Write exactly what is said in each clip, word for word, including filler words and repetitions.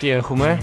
Τι έχουμε?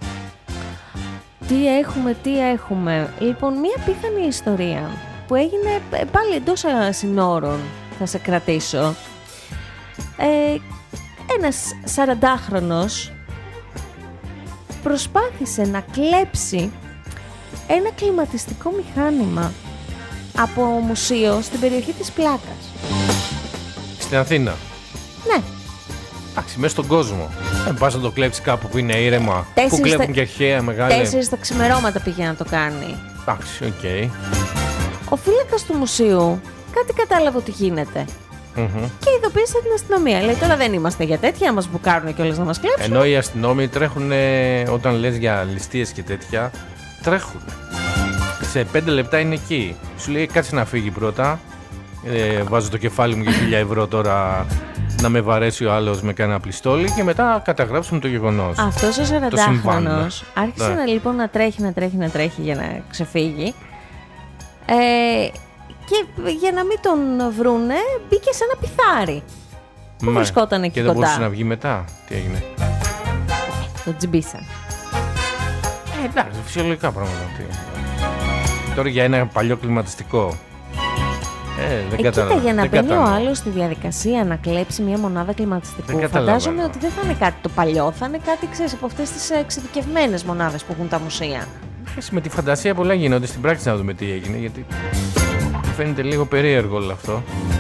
Τι έχουμε, τι έχουμε. Λοιπόν, μία πίθανη ιστορία που έγινε πάλι εντός συνόρων, θα σε κρατήσω. Ε, ένας σαραντάχρονος προσπάθησε να κλέψει ένα κλιματιστικό μηχάνημα από μουσείο στην περιοχή της Πλάκας. Στην Αθήνα. Ναι. Εντάξει, μέσα στον κόσμο. Δεν πας να το κλέψεις κάπου που είναι ήρεμα, τέσσερις που κλέβουν τα... και αρχαία μεγάλη. Τέσσερις τα ξημερώματα πήγε να το κάνει. Εντάξει, οκ. Okay. Ο φύλακας του μουσείου κάτι κατάλαβε ότι γίνεται. Mm-hmm. Και ειδοποίησε την αστυνομία. Λέει, τώρα δεν είμαστε για τέτοια, να μας μπουκάρουν κιόλας να μας κλέψουν. Ενώ οι αστυνόμοι τρέχουν, όταν λες για ληστείες και τέτοια, τρέχουν. Σε πέντε λεπτά είναι εκεί. Σου λέει, κάτσε να φύγει πρώτα. Ε, βάζω το κεφάλι μου για χίλια ευρώ τώρα να με βαρέσει ο άλλος με κανένα πλιστόλι και μετά καταγράψουμε το γεγονός. Αυτός ο σαραντάχρονος άρχισε να, λοιπόν να τρέχει, να τρέχει, να τρέχει για να ξεφύγει. Ε, και για να μην τον βρούνε μπήκε σε ένα πιθάρι που Μα, βρισκόταν εκεί και κοντά. Και δεν μπορούσε να βγει μετά. Τι έγινε? Το τζιμπήσαν. Ε, εντάξει, φυσιολογικά πράγματα. Τώρα για ένα παλιό κλιματιστικό. Ε, δεν ε, κατάλαβα. Κοίτα, για να δεν μπαίνει κατάλαβα. ο άλλος στη διαδικασία να κλέψει μια μονάδα κλιματιστικού, Δεν φαντάζομαι ότι δεν θα είναι κάτι το παλιό, θα είναι κάτι, ξέρεις, από αυτές τις εξειδικευμένες μονάδες που έχουν τα μουσεία. Εσύ, με τη φαντασία πολλά γίνονται, στην πράξη να δούμε τι έγινε, γιατί φαίνεται λίγο περίεργο όλο αυτό.